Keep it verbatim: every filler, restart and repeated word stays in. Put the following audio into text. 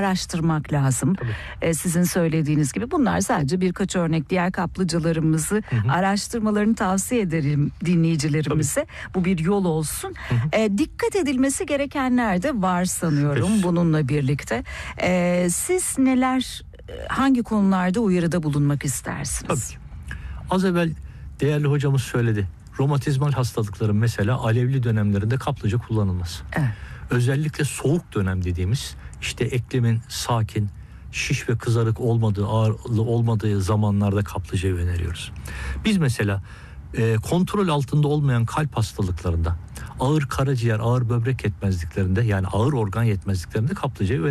araştırmak lazım. E, sizin söylediğiniz gibi bunlar sadece birkaç örnek. Diğer kaplıcalarımızı hı hı. araştırmalarını tavsiye ederim dinleyicilerimize. Tabii. Bu bir yol olsun. Hı hı. E, dikkat edilmesi gerekenler de var sanıyorum Şüphesiz. bununla birlikte. E, siz neler, hangi konularda uyarıda bulunmak istersiniz? Tabii. Az evvel değerli hocamız söyledi. Romatizmal hastalıkların mesela alevli dönemlerinde kaplıca kullanılmaz. Evet. Özellikle soğuk dönem dediğimiz işte eklemin sakin, şiş ve kızarık olmadığı, ağırlı olmadığı zamanlarda kaplıcayı öneriyoruz. Biz mesela e, kontrol altında olmayan kalp hastalıklarında, ağır karaciğer, ağır böbrek yetmezliklerinde yani ağır organ yetmezliklerinde kaplıcayı